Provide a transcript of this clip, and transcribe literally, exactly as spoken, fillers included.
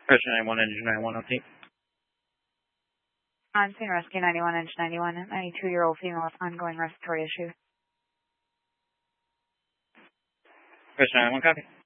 Rescue ninety-one, engine ninety-one, update. On scene, rescue ninety-one, engine ninety-one, ninety-two-year-old female with ongoing respiratory issues. Rescue ninety-one, copy.